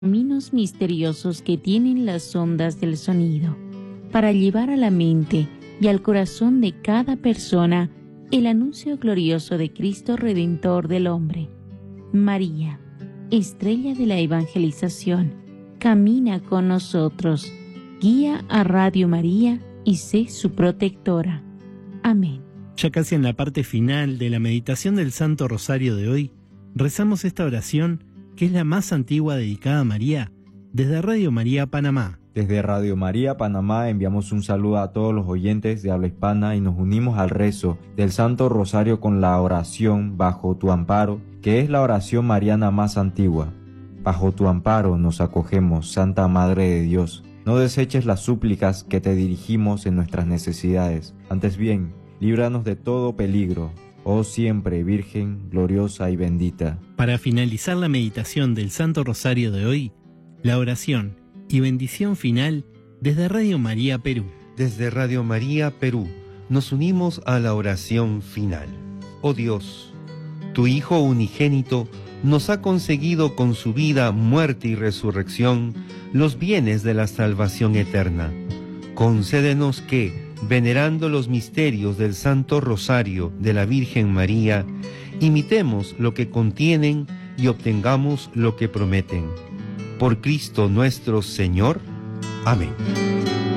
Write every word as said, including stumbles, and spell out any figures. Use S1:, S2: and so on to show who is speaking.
S1: caminos misteriosos que tienen las ondas del sonido, para llevar a la mente y al corazón de cada persona el anuncio glorioso de Cristo Redentor del hombre. María, estrella de la evangelización, camina con nosotros, guía a Radio María y sé su protectora. Amén.
S2: Ya casi en la parte final de la meditación del Santo Rosario de hoy, rezamos esta oración que es la más antigua dedicada a María, desde Radio María Panamá.
S3: Desde Radio María Panamá enviamos un saludo a todos los oyentes de habla hispana y nos unimos al rezo del Santo Rosario con la oración Bajo tu amparo, que es la oración mariana más antigua. Bajo tu amparo nos acogemos, Santa Madre de Dios. No deseches las súplicas que te dirigimos en nuestras necesidades. Antes bien, líbranos de todo peligro, oh siempre Virgen, gloriosa y bendita.
S2: Para finalizar la meditación del Santo Rosario de hoy, la oración y bendición final desde Radio María Perú.
S4: Desde Radio María Perú nos unimos a la oración final. Oh Dios, tu Hijo unigénito nos ha conseguido con su vida, muerte y resurrección los bienes de la salvación eterna. Concédenos que, venerando los misterios del Santo Rosario de la Virgen María, imitemos lo que contienen y obtengamos lo que prometen. Por Cristo nuestro Señor. Amén.